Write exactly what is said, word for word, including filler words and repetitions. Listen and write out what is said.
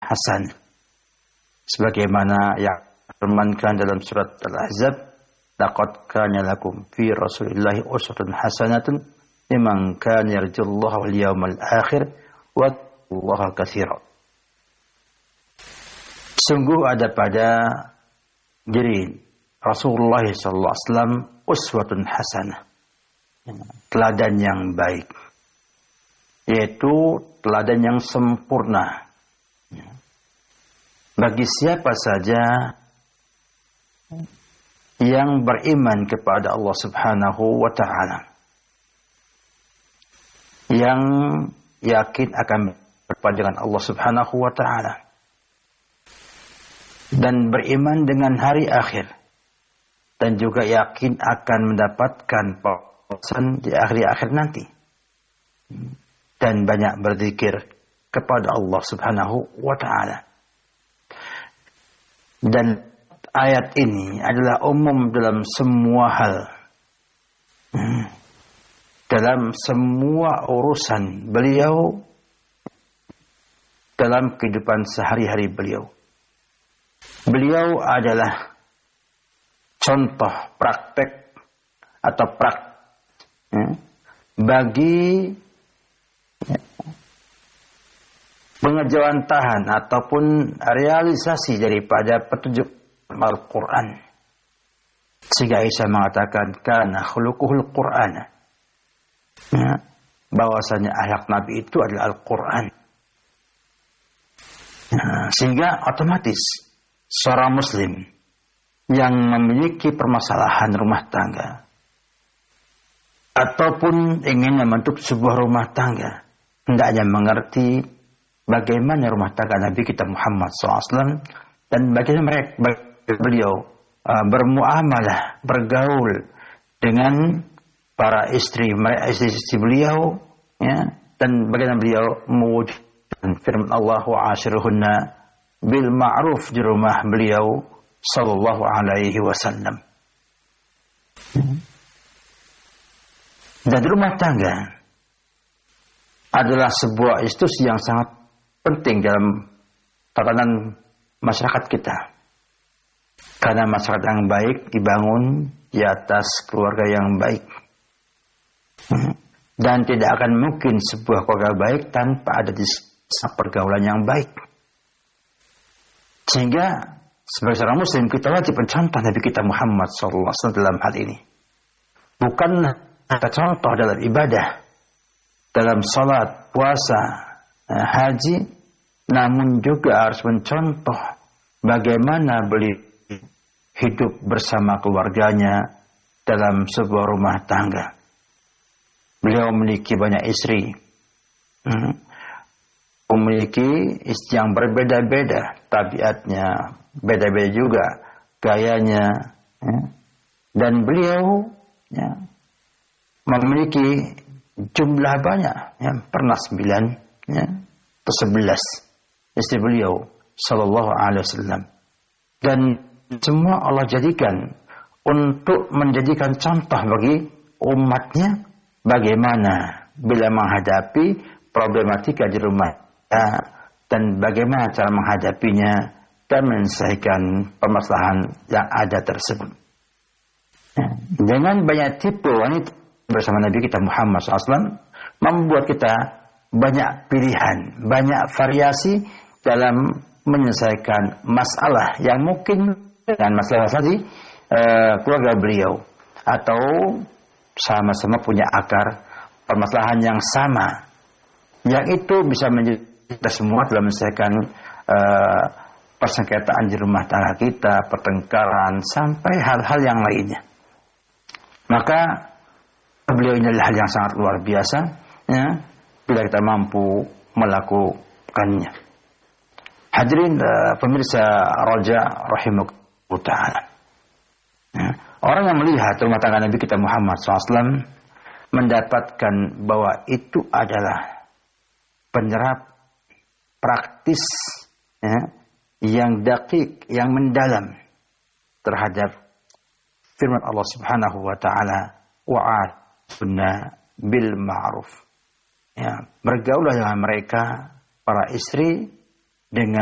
hasan. Sebagaimana yang firmankan dalam surat Al-Ahzab, laqad kana lakum fi Rasulillahi uswatun hasanatun liman kana yarjullaha wal yawmal akhir wa Allaha katsira. Sungguh ada pada diri Rasulullah sallallahu alaihi wasallam uswatun hasanah, teladan yang baik, yaitu teladan yang sempurna bagi siapa saja yang beriman kepada Allah Subhanahu wa taala, yang yakin akan berpaling dengan Allah Subhanahu wa taala dan beriman dengan hari akhir, dan juga yakin akan mendapatkan balasan di akhir-akhir nanti, dan banyak berzikir kepada Allah Subhanahu wa taala. Dan ayat ini adalah umum dalam semua hal, dalam semua urusan beliau, dalam kehidupan sehari-hari beliau. Beliau adalah contoh praktek atau praktek ya, bagi ya, pengejawantahan ataupun realisasi daripada petunjuk Al-Quran. Sehingga Aisyah mengatakan kana khuluquhul Qur'an, ya, bahwasanya akhlak Nabi itu adalah Al-Quran. Ya, sehingga otomatis seorang muslim yang memiliki permasalahan rumah tangga ataupun ingin membentuk sebuah rumah tangga, hendaknya mengerti bagaimana rumah tangga Nabi kita Muhammad shallallahu alaihi wasallam dan bagaimana mereka, beliau uh, bermuamalah, bergaul dengan para istri, mereka istri-istri beliau, ya, dan bagaimana beliau mewujudkan firman Allah wa ashiruhunna bil ma'ruf di rumah beliau sallallahu alaihi wasallam. Dan rumah tangga adalah sebuah institusi yang sangat penting dalam tatanan masyarakat kita. Karena masyarakat yang baik dibangun di atas keluarga yang baik. Dan tidak akan mungkin sebuah keluarga baik tanpa ada di pergaulan yang baik. Sehingga sebagai seorang muslim kita wajib mencontoh Nabi kita Muhammad shallallahu alaihi wasallam dalam hal ini. Bukan kita contoh dalam ibadah, dalam salat, puasa, haji, namun juga harus mencontoh bagaimana beliau hidup bersama keluarganya dalam sebuah rumah tangga. Beliau memiliki banyak istri, hmm. memiliki istri yang berbeda-beda, tabiatnya beda-beda juga, gayanya, ya. Dan beliau ya, memiliki jumlah banyak, ya, pernah sembilan, ya, atau sebelas istri beliau sallallahu alaihi wasallam. Dan semua Allah jadikan untuk menjadikan contoh bagi umatnya bagaimana bila menghadapi problematika di rumah dan bagaimana cara menghadapinya dan menyelesaikan permasalahan yang ada tersebut. Dengan banyak tipe wanita bersama Nabi kita Muhammad shallallahu alaihi wasallam membuat kita banyak pilihan, banyak variasi dalam menyelesaikan masalah yang mungkin dengan masalah tadi uh, keluarga beliau atau sama-sama punya akar permasalahan yang sama, yang itu bisa menjadi kita semua dalam menyelesaikan uh, persengketaan di rumah tangga kita, pertengkaran sampai hal-hal yang lainnya. Maka beliau ini adalah hal yang sangat luar biasa, ya, bila kita mampu melakukannya. Hadirin uh, pemirsa Raja rahimakumullah ta'ala. Ya, orang yang melihat rumah tangga Nabi kita Muhammad shallallahu alaihi wasallam mendapatkan bahwa itu adalah penyerap praktis, ya, yang dakik, yang mendalam terhadap firman Allah Subhanahu wa taala, wa'ashirna bil ma'ruf. Ya, bergaulah dengan mereka para istri dengan